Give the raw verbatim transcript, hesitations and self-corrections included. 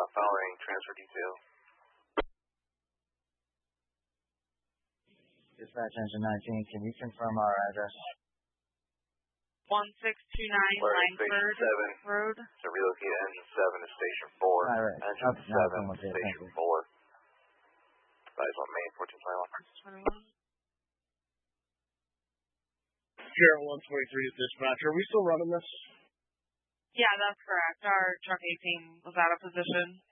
following transfer detail. Dispatch Engine nineteen, can you confirm our address? one six two nine Langford Road. To relocate Engine seven to Station four. All right. Engine Okay, seven no, to Station four. Advise on Main fourteen twenty-one. Sierra one twenty-three is dispatch. Are we still running this? Yeah, that's correct. Our truck eighteen was out of position.